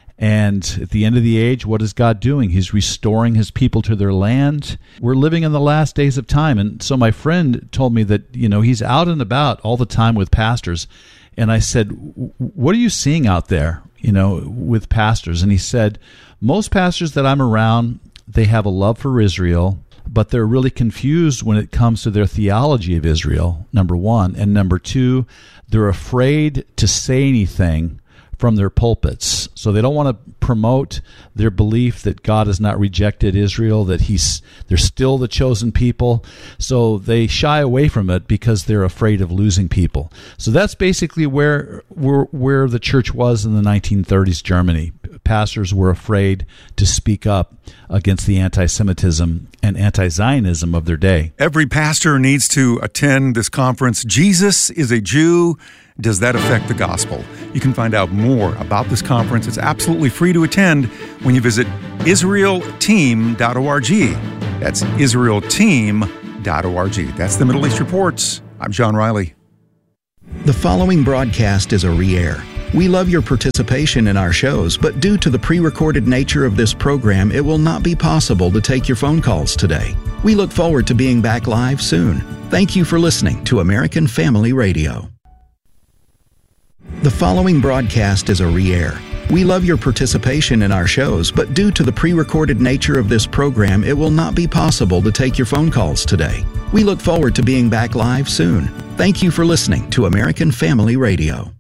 [SPEAKER 22] And at the end of the age, what is God doing? He's restoring his people to their land. We're living in the last days of time. And so my friend told me that, you know, he's out and about all the time with pastors. And I said, what are you seeing out there, you know, with pastors? And he said, most pastors that I'm around, they have a love for Israel, but they're really confused when it comes to their theology of Israel, number one. And number two, they're afraid to say anything from their pulpits. So they don't want to promote their belief that God has not rejected Israel, that he's they're still the chosen people. So they shy away from it because they're afraid of losing people. So that's basically where where, where the church was in the nineteen thirties Germany. pastors were afraid to speak up against the anti-Semitism and anti-Zionism of their day.
[SPEAKER 21] Every pastor needs to attend this conference. Jesus is a Jew. Does that affect the gospel? You can find out more about this conference. It's absolutely free to attend when you visit israel team dot org. That's israel team dot org. That's the Middle East Reports. I'm John Riley.
[SPEAKER 14] The following broadcast is a re-air. We love your participation in our shows, but due to the pre-recorded nature of this program, it will not be possible to take your phone calls today. We look forward to being back live soon. Thank you for listening to American Family Radio. The following broadcast is a re-air. We love your participation in our shows, but due to the pre-recorded nature of this program, it will not be possible to take your phone calls today. We look forward to being back live soon. Thank you for listening to American Family Radio.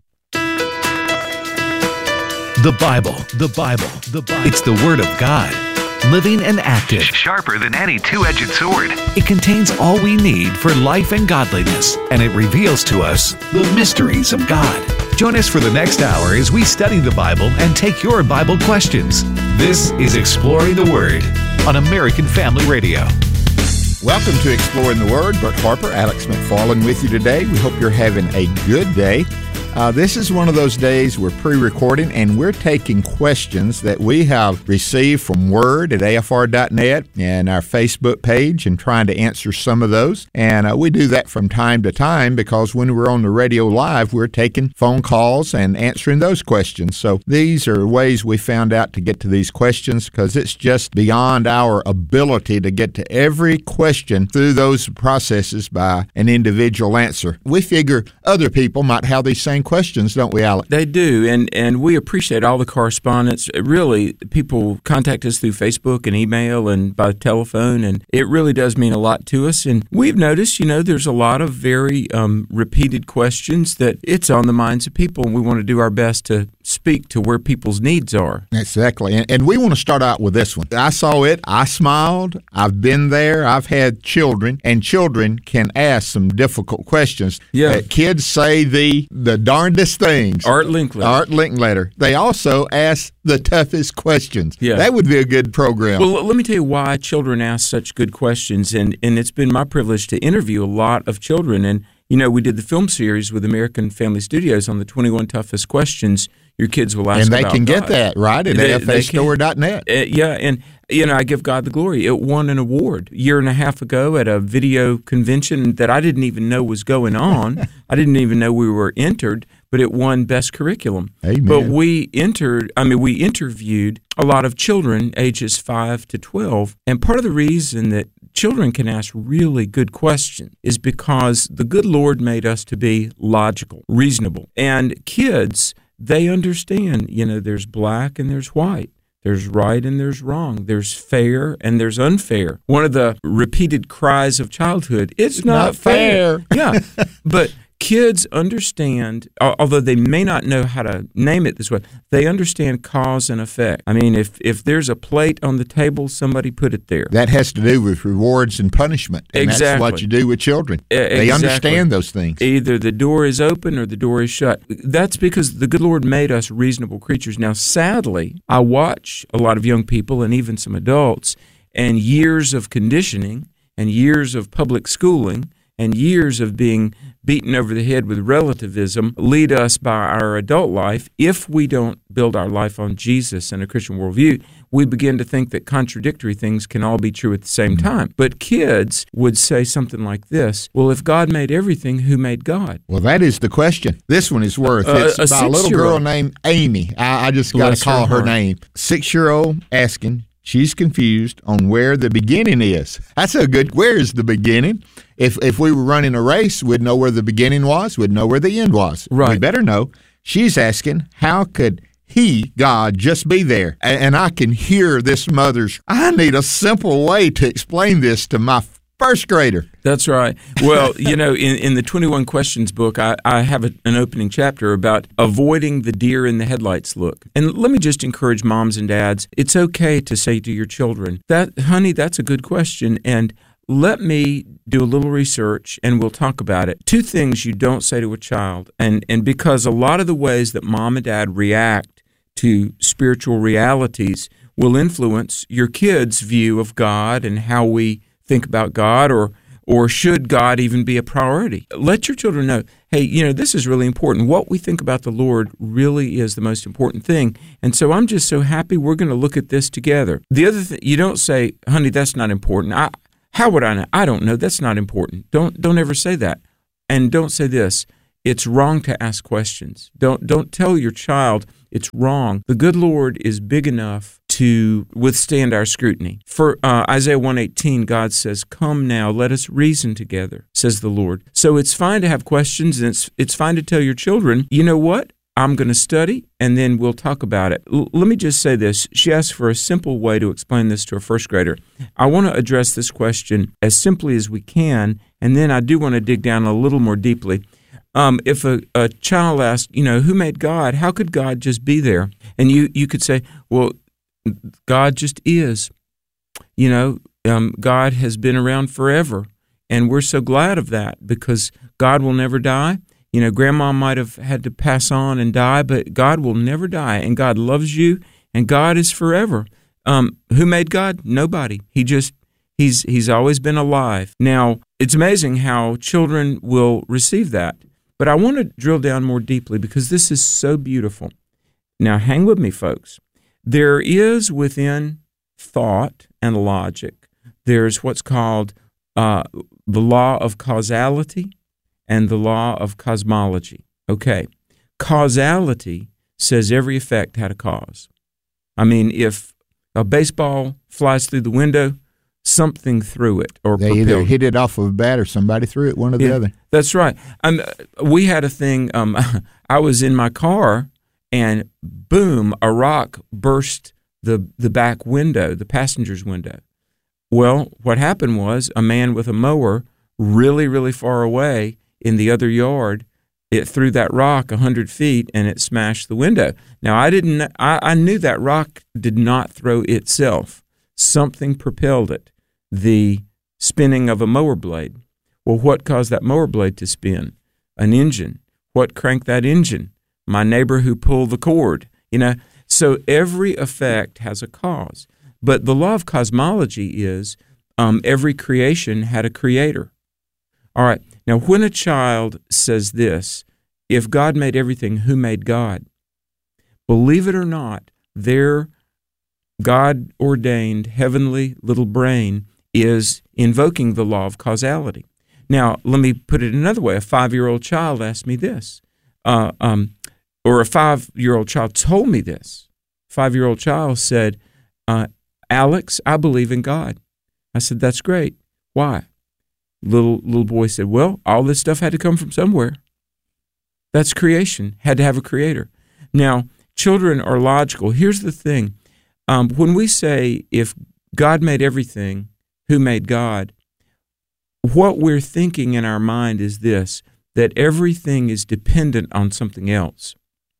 [SPEAKER 2] The Bible, the Bible, the Bible. It's the Word of God, living and active. Sharper than any two-edged sword. It contains all we need for life and godliness, and it reveals to us the mysteries of God. Join us for the next hour as we study the Bible and take your Bible questions. This is Exploring the Word on American Family Radio.
[SPEAKER 3] Welcome to Exploring the Word. Bert Harper, Alex McFarland with you today. We hope you're having a good day. Uh, this is one of those days we're pre-recording, and we're taking questions that we have received from Word at A F R dot net and our Facebook page and trying to answer some of those. And uh, we do that from time to time because when we're on the radio live, we're taking phone calls and answering those questions. So these are ways we found out to get to these questions because it's just beyond our ability to get to every question through those processes by an individual answer. We figure other people might have these same questions, don't we, Alec?
[SPEAKER 23] They do, and, and we appreciate all the correspondence. Really, people contact us through Facebook and email and by telephone, and it really does mean a lot to us. And we've noticed, you know, there's a lot of very um, repeated questions that it's on the minds of people, and we want to do our best to speak to where people's needs are.
[SPEAKER 3] Exactly, and, and we want to start out with this one. I saw it, I smiled, I've been there, I've had children, and children can ask some difficult questions.
[SPEAKER 23] Yeah.
[SPEAKER 3] Uh, kids say the the darndest things.
[SPEAKER 23] Art Linkletter.
[SPEAKER 3] Art Linkletter. They also ask the toughest questions.
[SPEAKER 23] Yeah.
[SPEAKER 3] That would be a good program.
[SPEAKER 23] Well, let me tell you why children ask such good questions, and, and it's been my privilege to interview a lot of children. And, you know, we did the film series with American Family Studios on the twenty-one toughest questions your kids will ask
[SPEAKER 3] about
[SPEAKER 23] about
[SPEAKER 3] And they can
[SPEAKER 23] God.
[SPEAKER 3] get that, right, at A F A store dot net.
[SPEAKER 23] Uh, yeah, and, you know, I give God the glory. It won an award a year and a half ago at a video convention that I didn't even know was going on. I didn't even know we were entered, but it won Best Curriculum.
[SPEAKER 3] Amen.
[SPEAKER 23] But we entered, I mean, we interviewed a lot of children ages five to twelve, and part of the reason that children can ask really good questions is because the good Lord made us to be logical, reasonable. And kids, they understand, you know, there's black and there's white. There's right and there's wrong. There's fair and there's unfair. One of the repeated cries of childhood, it's not,
[SPEAKER 3] not
[SPEAKER 23] fair.
[SPEAKER 3] fair.
[SPEAKER 23] Yeah, but kids understand, although they may not know how to name it this way, they understand cause and effect. I mean, if, if there's a plate on the table, somebody put it there.
[SPEAKER 3] That has to do with rewards and punishment. And
[SPEAKER 23] Exactly.
[SPEAKER 3] that's what you do with children.
[SPEAKER 23] E-
[SPEAKER 3] They
[SPEAKER 23] exactly.
[SPEAKER 3] understand those things.
[SPEAKER 23] Either the door is open or the door is shut. That's because the good Lord made us reasonable creatures. Now, sadly, I watch a lot of young people and even some adults, and years of conditioning and years of public schooling and years of being beaten over the head with relativism lead us by our adult life. If we don't build our life on Jesus and a Christian worldview, we begin to think that contradictory things can all be true at the same time. But kids would say something like this, well, if God made everything, who made God?
[SPEAKER 3] Well, that is the question. This one is worth.
[SPEAKER 23] Uh,
[SPEAKER 3] it's
[SPEAKER 23] a
[SPEAKER 3] by a little girl
[SPEAKER 23] six-year-old.
[SPEAKER 3] named Amy. I, I just got
[SPEAKER 23] Bless
[SPEAKER 3] to call
[SPEAKER 23] her
[SPEAKER 3] her
[SPEAKER 23] heart.
[SPEAKER 3] name. Six-year-old asking. She's confused on where the beginning is. That's a good, where is the beginning? If if we were running a race, we'd know where the beginning was, we'd know where the end was.
[SPEAKER 23] Right.
[SPEAKER 3] We better know. She's asking, how could he, God, just be there? And, and I can hear this mother's, I need a simple way to explain this to my first grader.
[SPEAKER 23] That's right. Well, you know, in, in the twenty-one Questions book, I, I have a, an opening chapter about avoiding the deer in the headlights look. And let me just encourage moms and dads, it's okay to say to your children, "That, honey, that's a good question, and let me do a little research and we'll talk about it." Two things you don't say to a child, and, and because a lot of the ways that mom and dad react to spiritual realities will influence your kids' view of God and how we think about God, or or should God even be a priority. Let your children know, hey, you know, this is really important. What we think about the Lord really is the most important thing. And so I'm just so happy we're going to look at this together. The other thing, you don't say, honey, that's not important. I, how would I know? I don't know. That's not important. Don't don't ever say that. And don't say this. It's wrong to ask questions. Don't don't tell your child it's wrong. The good Lord is big enough to withstand our scrutiny. For uh, Isaiah one eighteen, God says, "Come now, let us reason together," says the Lord. So it's fine to have questions, and it's it's fine to tell your children, you know what? I'm going to study, and then we'll talk about it. L- let me just say this. She asked for a simple way to explain this to a first grader. I want to address this question as simply as we can, and then I do want to dig down a little more deeply. Um, if a, a child asks, you know, who made God? How could God just be there? And you, you could say, well, God just is. You know, um, God has been around forever, and we're so glad of that because God will never die. You know, Grandma might have had to pass on and die, but God will never die, and God loves you, and God is forever. Um, who made God? Nobody. He just, he's he's always been alive. Now, it's amazing how children will receive that, but I want to drill down more deeply because this is so beautiful. Now, hang with me, folks. There is within thought and logic, there's what's called uh, the law of causality and the law of cosmology. Okay, causality says every effect had a cause. I mean, if a baseball flies through the window, something threw it or
[SPEAKER 3] they
[SPEAKER 23] propelled.
[SPEAKER 3] either hit it off of a bat or somebody threw it, one or the
[SPEAKER 23] Yeah,
[SPEAKER 3] other.
[SPEAKER 23] That's right. Um, we had a thing, um, I was in my car, and boom, a rock burst the, the back window, the passenger's window. Well, what happened was a man with a mower really, really far away in the other yard, it threw that rock one hundred feet and it smashed the window. Now, I didn't. I, I knew that rock did not throw itself. Something propelled it, the spinning of a mower blade. Well, what caused that mower blade to spin? An engine. What cranked that engine? My neighbor who pulled the cord. You know, so every effect has a cause. But the law of cosmology is um, every creation had a creator. All right. Now, when a child says this, if God made everything, who made God? Believe it or not, their God-ordained heavenly little brain is invoking the law of causality. Now, let me put it another way. A five-year-old child asked me this, uh, um, or a five-year-old child told me this. Five-year-old child said, uh, Alex, I believe in God. I said, that's great. Why? Little little boy said, well, all this stuff had to come from somewhere. That's creation, had to have a creator. Now, children are logical. Here's the thing. Um, when we say, if God made everything, who made God? What we're thinking in our mind is this, that everything is dependent on something else.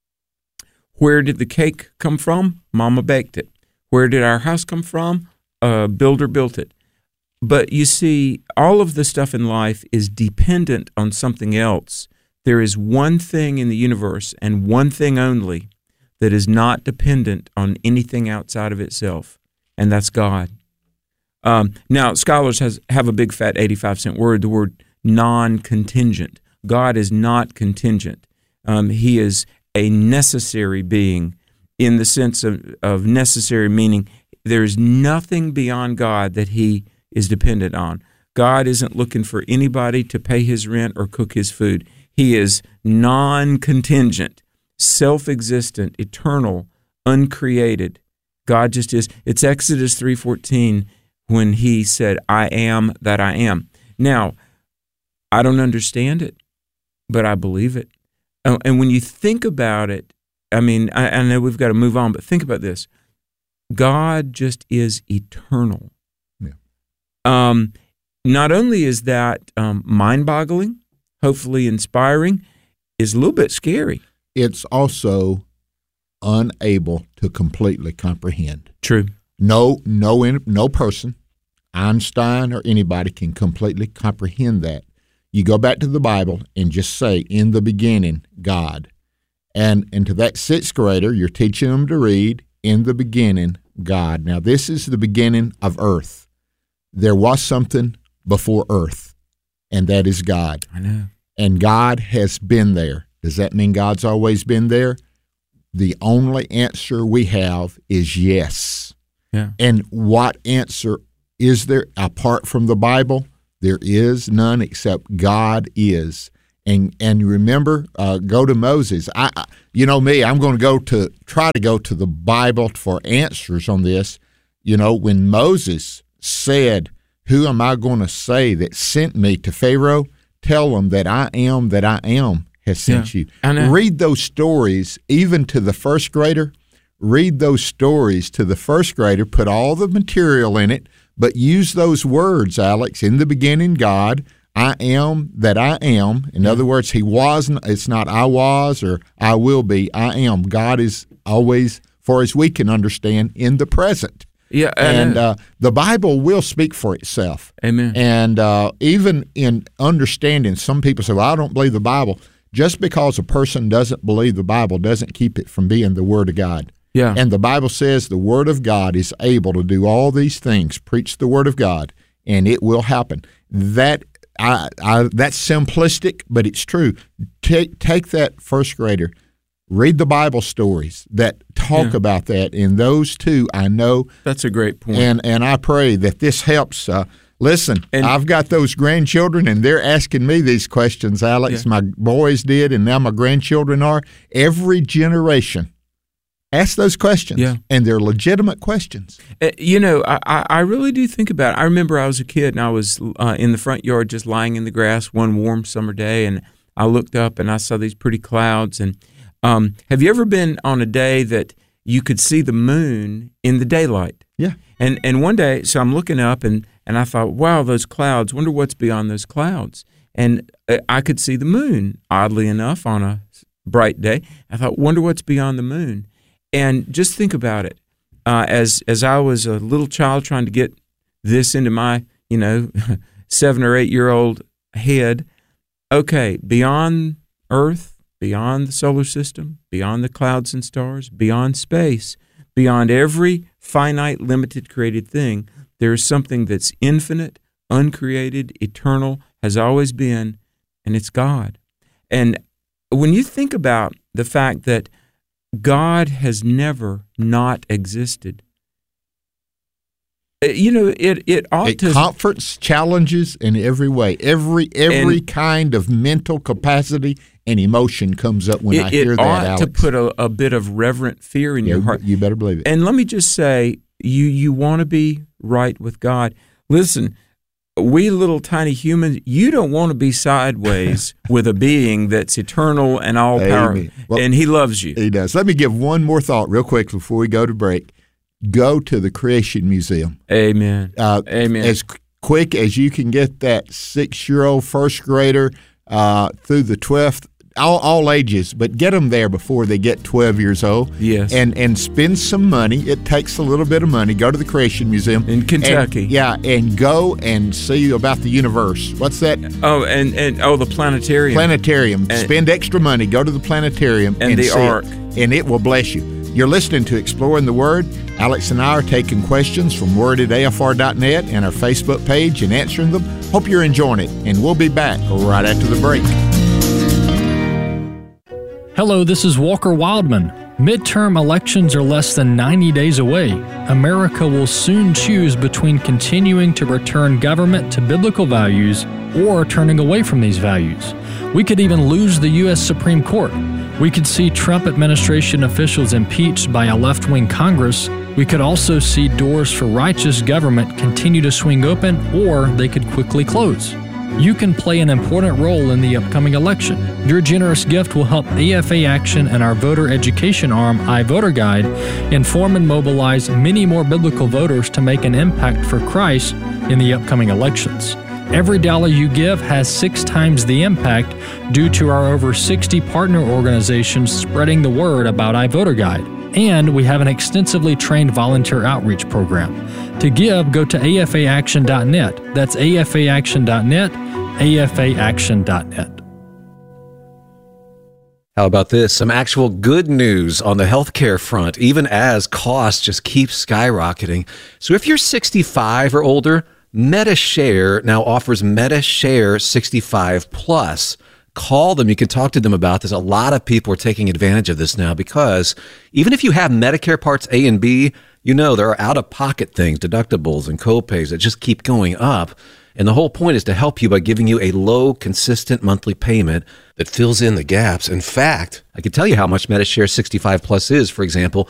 [SPEAKER 23] Where did the cake come from? Mama baked it. Where did our house come from? A builder built it. But you see, all of the stuff in life is dependent on something else. There is one thing in the universe and one thing only that is not dependent on anything outside of itself, and that's God. Um, now, scholars has, have a big fat eighty-five cent word, the word non-contingent. God is not contingent. Um, he is a necessary being in the sense of, of necessary, meaning there is nothing beyond God that he is dependent on. God isn't looking for anybody to pay his rent or cook his food. He is non-contingent, self-existent, eternal, uncreated. God just is. It's Exodus three fourteen when he said, I am that I am. Now, I don't understand it, but I believe it. And when you think about it, I mean, I, I know we've got to move on, but think about this. God just is eternal. Um, not only is that um, mind-boggling, hopefully inspiring, is a little bit scary.
[SPEAKER 3] It's also unable to completely comprehend.
[SPEAKER 23] True.
[SPEAKER 3] No, no, no person, Einstein or anybody, can completely comprehend that. You go back to the Bible and just say, in the beginning, God, And, and to that sixth grader, you're teaching them to read, in the beginning, God. Now, this is the beginning of earth. There was something before earth, and that is God.
[SPEAKER 23] I know.
[SPEAKER 3] And God has been there. Does that mean God's always been there? The only answer we have is yes.
[SPEAKER 23] Yeah.
[SPEAKER 3] And what answer is there apart from the Bible? There is none except God is. And and remember, uh, go to Moses. I, I, you know me, I'm going to go to try to go to the Bible for answers on this. You know, when Moses said, "Who am I going to say that sent me to Pharaoh? Tell him that I am that I am has sent
[SPEAKER 23] Yeah,
[SPEAKER 3] you."
[SPEAKER 23] I know.
[SPEAKER 3] Read those stories, even to the first grader. Read those stories to the first grader. Put all the material in it, but use those words, Alex. In the beginning, God. I am that I am. In other words, he wasn't. It's not I was or I will be. I am. God is always, far as we can understand, in the present.
[SPEAKER 23] Yeah,
[SPEAKER 3] and uh, the Bible will speak for itself.
[SPEAKER 23] Amen.
[SPEAKER 3] And uh, even in understanding, some people say, "Well, I don't believe the Bible." Just because a person doesn't believe the Bible doesn't keep it from being the Word of God.
[SPEAKER 23] Yeah.
[SPEAKER 3] And the Bible says the Word of God is able to do all these things. Preach the Word of God, and it will happen. That. I, I, that's simplistic, but it's true. Take take that first grader, read the Bible stories that talk
[SPEAKER 23] Yeah.
[SPEAKER 3] about that, and those two I know.
[SPEAKER 23] That's a great point.
[SPEAKER 3] And and I pray that this helps. Uh, listen,
[SPEAKER 23] And-
[SPEAKER 3] I've got those grandchildren, and they're asking me these questions, Alex.
[SPEAKER 23] Yeah.
[SPEAKER 3] My boys did, and now my grandchildren are. Every generation ask those questions,
[SPEAKER 23] Yeah.
[SPEAKER 3] and they're legitimate questions.
[SPEAKER 23] Uh, You know, I, I I really do think about it. I remember I was a kid and I was uh, in the front yard just lying in the grass one warm summer day, and I looked up and I saw these pretty clouds. And um, have you ever been on a day that you could see the moon in the daylight?
[SPEAKER 3] Yeah.
[SPEAKER 23] And and one day, so I'm looking up and, and I thought, wow, those clouds, wonder what's beyond those clouds. And uh, I could see the moon, oddly enough, on a bright day. I thought, wonder what's beyond the moon. And just think about it. Uh, as as I was a little child trying to get this into my, you know, seven or eight year old head. Okay, beyond Earth, beyond the solar system, beyond the clouds and stars, beyond space, beyond every finite, limited, created thing, there is something that's infinite, uncreated, eternal, has always been, and it's God. And when you think about the fact that God has never not existed, you know, it it ought
[SPEAKER 3] It
[SPEAKER 23] to
[SPEAKER 3] comforts, challenges in every way. Every every
[SPEAKER 23] And-
[SPEAKER 3] kind of mental capacity and emotion comes up when
[SPEAKER 23] it,
[SPEAKER 3] I hear
[SPEAKER 23] it
[SPEAKER 3] that,
[SPEAKER 23] ought
[SPEAKER 3] Alex.
[SPEAKER 23] to put a, a bit of reverent fear in
[SPEAKER 3] Yeah,
[SPEAKER 23] your heart.
[SPEAKER 3] you better believe it.
[SPEAKER 23] And let me just say, you you want to be right with God. Listen, we little tiny humans, you don't want to be sideways with a being that's eternal and all powerful,
[SPEAKER 3] Amen. Well,
[SPEAKER 23] and He loves you.
[SPEAKER 3] He does. Let me give one more thought real quick before we go to break. Go to the Creation Museum.
[SPEAKER 23] Amen.
[SPEAKER 3] Uh,
[SPEAKER 23] Amen.
[SPEAKER 3] As qu- quick as you can get that six-year-old first grader uh, through the twelfth, all, all ages, but get them there before they get twelve years old.
[SPEAKER 23] Yes.
[SPEAKER 3] And and spend some money. It takes a little bit of money. Go to the Creation Museum.
[SPEAKER 23] In Kentucky.
[SPEAKER 3] And, yeah, and go and see about the universe. What's that?
[SPEAKER 23] Oh, and, and oh, the planetarium.
[SPEAKER 3] Planetarium.
[SPEAKER 23] And-
[SPEAKER 3] Spend extra money. Go to the planetarium
[SPEAKER 23] And
[SPEAKER 3] and,
[SPEAKER 23] the
[SPEAKER 3] see it,
[SPEAKER 23] Ark.
[SPEAKER 3] and it will bless you. You're listening to Exploring the Word. Alex and I are taking questions from word at A F R dot net and our Facebook page and answering them. Hope you're enjoying it, and we'll be back right after the break.
[SPEAKER 1] Hello, this is Walker Wildman. Midterm elections are less than ninety days away. America will soon choose between continuing to return government to biblical values or turning away from these values. We could even lose the U S Supreme Court. We could see Trump administration officials impeached by a left-wing Congress. We could also see doors for righteous government continue to swing open, or they could quickly close. You can play an important role in the upcoming election. Your generous gift will help A F A Action and our voter education arm, iVoter Guide, inform and mobilize many more biblical voters to make an impact for Christ in the upcoming elections. Every dollar you give has six times the impact due to our over sixty partner organizations spreading the word about iVoter Guide. And we have an extensively trained volunteer outreach program. To give, go to A F A action dot net. That's A F A action dot net, A F A action dot net.
[SPEAKER 13] How about this? Some actual good news on the healthcare front, even as costs just keep skyrocketing. So if you're sixty-five or older, MediShare now offers MediShare sixty-five plus. Call them. You can talk to them about this. A lot of people are taking advantage of this now because even if you have Medicare Parts A and B, you know there are out-of-pocket things, deductibles and copays that just keep going up. And the whole point is to help you by giving you a low, consistent monthly payment that fills in the gaps. In fact, I can tell you how much MediShare sixty-five plus is. For example,